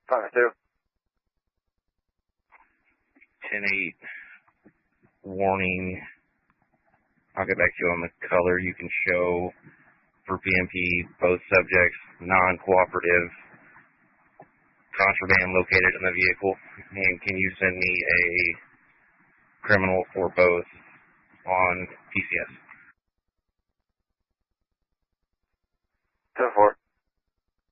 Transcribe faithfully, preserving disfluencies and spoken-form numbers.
five two. ten eight. Warning. I'll get back to you on the color. You can show for P M P both subjects non-cooperative, contraband located in the vehicle, and can you send me a criminal for both on P C S? ten four.